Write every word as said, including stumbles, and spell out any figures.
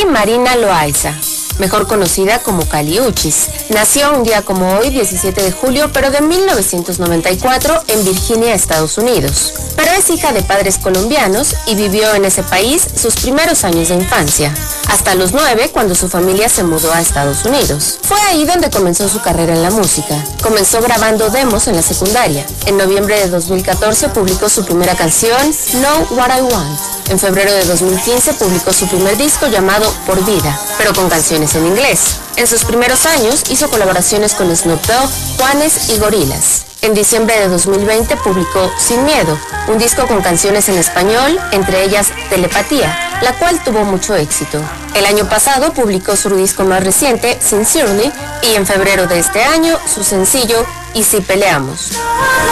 Cali Marina Loaiza, mejor conocida como Kali Uchis, nació un día como hoy, diecisiete de julio, pero de mil novecientos noventa y cuatro, en Virginia, Estados Unidos. Pero es hija de padres colombianos y vivió en ese país sus primeros años de infancia, hasta los nueve, cuando su familia se mudó a Estados Unidos. Fue ahí donde comenzó su carrera en la música. Comenzó grabando demos en la secundaria. En noviembre de dos mil catorce publicó su primera canción, Know What I Want. En febrero de dos mil quince publicó su primer disco llamado Por Vida, pero con canciones en inglés. En sus primeros años hizo colaboraciones con Snoop Dogg, Juanes y Gorillaz. En diciembre de dos mil veinte publicó Sin Miedo, un disco con canciones en español, entre ellas Telepatía, la cual tuvo mucho éxito. El año pasado publicó su disco más reciente, Sincerely, y en febrero de este año su sencillo Y Si Peleamos.